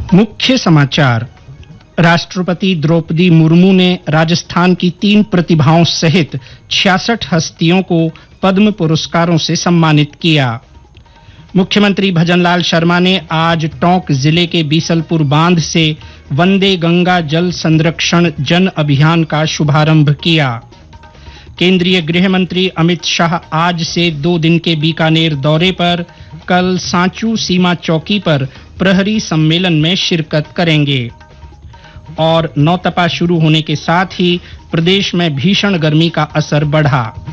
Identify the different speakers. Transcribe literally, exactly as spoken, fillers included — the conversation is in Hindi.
Speaker 1: मुख्य समाचार। राष्ट्रपति द्रौपदी मुर्मू ने राजस्थान की तीन प्रतिभाओं सहित छियासठ हस्तियों को पद्म पुरस्कारों से सम्मानित किया। मुख्यमंत्री भजनलाल शर्मा ने आज टोंक जिले के बीसलपुर बांध से वंदे गंगा जल संरक्षण जन अभियान का शुभारंभ किया। केंद्रीय गृह मंत्री अमित शाह आज से दो दिन के बीकानेर दौरे पर कल सांचू सीमा चौकी पर प्रहरी सम्मेलन में शिरकत करेंगे। और नौतपा शुरू होने के साथ ही प्रदेश में भीषण गर्मी का असर बढ़ा।